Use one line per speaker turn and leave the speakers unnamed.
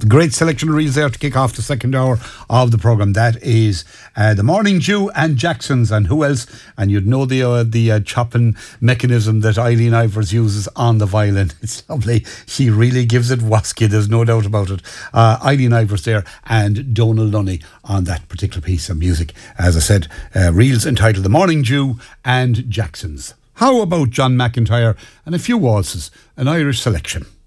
Great selection of reels there to kick off the second hour of the programme. That is The Morning Dew and Jackson's, and who else? And you'd know the chopping mechanism that Eileen Ivers uses on the violin. It's lovely. She really gives it wasky, there's no doubt about it. Eileen Ivers there and Donal Lunny on that particular piece of music. As I said, reels entitled The Morning Dew and Jackson's. How about John McIntyre and a few waltzes, an Irish selection?